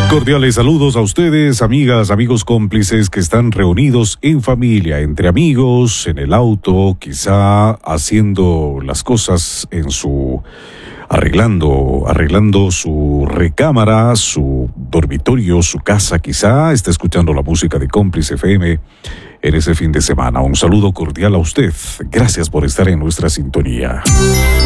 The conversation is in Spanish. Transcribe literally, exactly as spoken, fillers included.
Cordiales saludos a ustedes, amigas, amigos cómplices que están reunidos en familia, entre amigos, en el auto, quizá haciendo las cosas en su... arreglando, arreglando su recámara, su dormitorio, su casa, quizá está escuchando la música de Cómplice F M en ese fin de semana. Un saludo cordial a usted. Gracias por estar en nuestra sintonía.